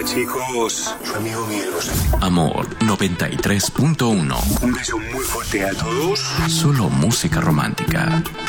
chicos, su amigo Miguel Bosé. Amor 93.1. Un beso muy fuerte a todos. Solo música romántica.